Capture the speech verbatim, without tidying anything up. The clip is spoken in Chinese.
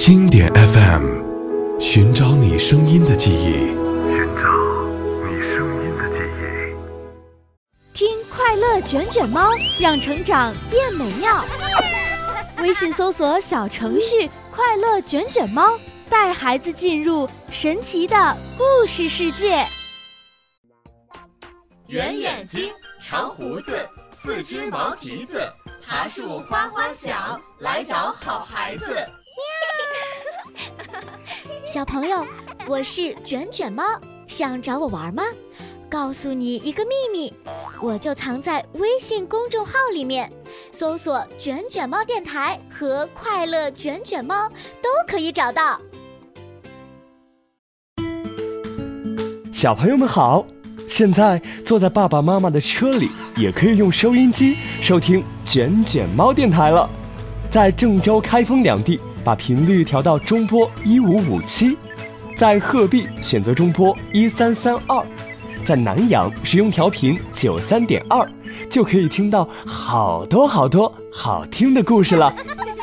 经典 F M， 寻找你声音的记忆， 寻找你声音的记忆。 听快乐卷卷猫，让成长变美妙。微信搜索小程序快乐卷卷猫，带孩子进入神奇的故事世界。 圆眼睛，长胡子，四只毛蹄子，爬树哗哗响，来找好孩子。 小朋友，我是卷卷猫，想找我玩吗？告诉你一个秘密，我就藏在微信公众号里面，搜索卷卷猫电台和快乐卷卷猫都可以找到。 小朋友们好，现在坐在爸爸妈妈的车里，也可以用收音机收听卷卷猫电台了。在郑州、开封两地把频率调到中波一五五七，在鹤壁选择中波一三三二，在南阳使用调频九三点二，就可以听到好多好多好听的故事了。